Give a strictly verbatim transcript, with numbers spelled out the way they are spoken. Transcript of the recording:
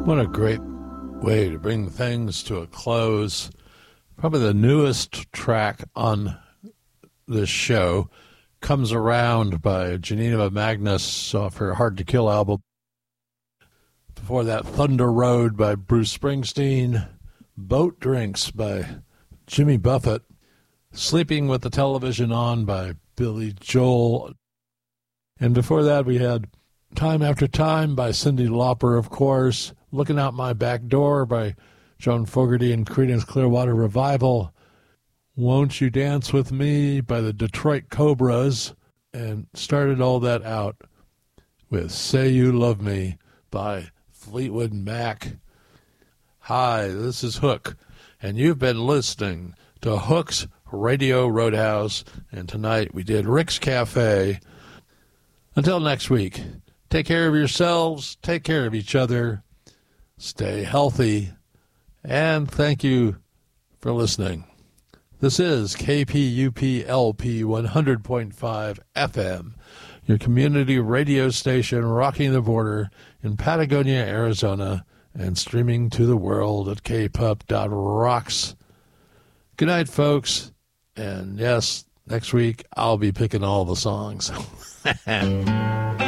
What a great way to bring things to a close. Probably the newest track on this show, Comes Around by Geneva Magnus off her Hard to Kill album. Before that, Thunder Road by Bruce Springsteen, Boat Drinks by Jimmy Buffett, Sleeping with the Television On by Billy Joel. And before that, we had Time After Time by Cyndi Lauper, of course, Looking Out My Back Door by Joan Fogerty and Creedence Clearwater Revival, Won't You Dance With Me by the Detroit Cobras, and started all that out with Say You Love Me by Fleetwood Mac. Hi, this is Hook, and you've been listening to Hook's Radio Roadhouse, and tonight we did Rick's Cafe. Until next week, take care of yourselves, take care of each other, stay healthy, and thank you for listening. This is K P U P L P one hundred point five F M, your community radio station rocking the border in Patagonia, Arizona, and streaming to the world at k p u p dot rocks. Good night, folks. And yes, next week I'll be picking all the songs.